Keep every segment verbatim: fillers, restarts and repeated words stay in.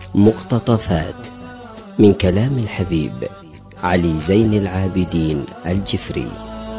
مقتطفات من كلام الحبيب علي زين العابدين الجفري.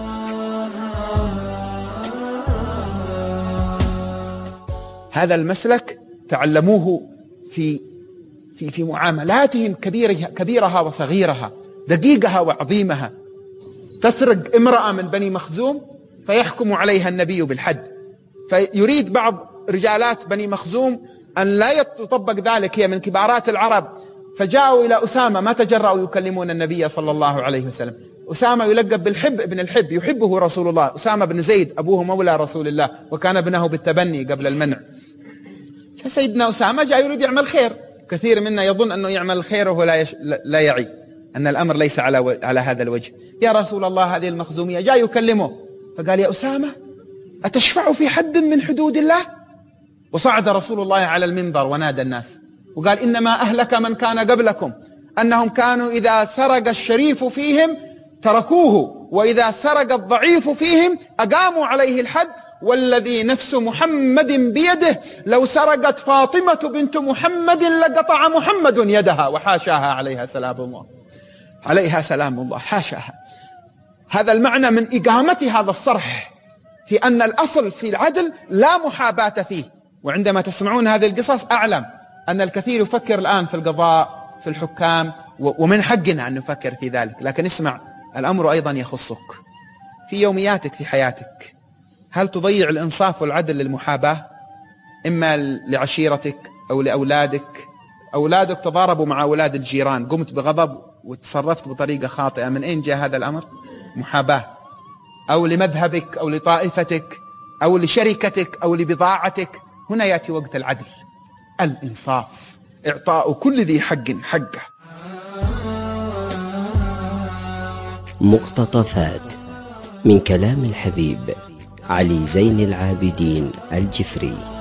هذا المسلك تعلموه في في في معاملاتهم كبيرها كبيرها وصغيرها، دقيقها وعظيمها. تسرق امرأة من بني مخزوم فيحكم عليها النبي بالحد، فيريد بعض رجالات بني مخزوم أن لا يطبق ذلك، هي من كبارات العرب، فجاءوا إلى أسامة ما تجرأوا يكلمون النبي صلى الله عليه وسلم. أسامة يلقب بالحب ابن الحب، يحبه رسول الله. أسامة بن زيد أبوه مولى رسول الله، وكان ابنه بالتبني قبل المنع. فسيدنا أسامة جاء يريد يعمل خير. كثير منا يظن أنه يعمل الخير وهو لا, يش... لا يعي أن الأمر ليس على, و... على هذا الوجه. يا رسول الله هذه المخزومية، جاء يكلمه فقال: يا أسامة أتشفع في حد من حدود الله؟ وصعد رسول الله على المنبر ونادى الناس وقال: إنما أهلك من كان قبلكم أنهم كانوا إذا سرق الشريف فيهم تركوه، وإذا سرق الضعيف فيهم أقاموا عليه الحد، والذي نفس محمد بيده لو سرقت فاطمة بنت محمد لقطع محمد يدها وحاشاها عليها سلام الله، عليها سلام الله، حاشاها. هذا المعنى من إقامة هذا الصرح في أن الأصل في العدل لا محاباة فيه. وعندما تسمعون هذه القصص أعلم أن الكثير يفكر الآن في القضاء، في الحكام، ومن حقنا أن نفكر في ذلك، لكن اسمع، الأمر أيضا يخصك في يومياتك في حياتك. هل تضيع الإنصاف والعدل للمحاباة؟ إما لعشيرتك أو لأولادك. أولادك تضاربوا مع أولاد الجيران، قمت بغضب وتصرفت بطريقة خاطئة، من أين جاء هذا الأمر؟ محاباة. أو لمذهبك أو لطائفتك أو لشركتك أو لبضاعتك، هنا يأتي وقت العدل، الإنصاف، إعطاء كل ذي حق حقه. مقتطفات من كلام الحبيب علي زين العابدين الجفري.